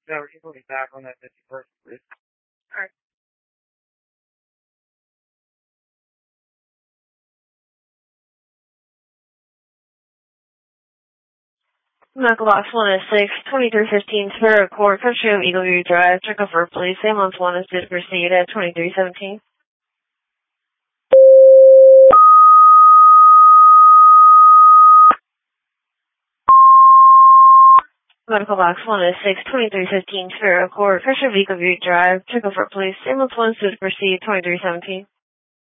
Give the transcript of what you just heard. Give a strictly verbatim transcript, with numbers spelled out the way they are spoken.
No, she put me back on that fifty-first, please. All right. Medical box one is six, twenty-three fifteen, Superior Court, Country of Eagle View Drive, check for police. Ambulance one is due to proceed at twenty-three seventeen. Medical box one is six, twenty-three fifteen, Superior Court, Country of Eagle View Drive, check for police. Ambulance one is due to proceed twenty-three seventeen.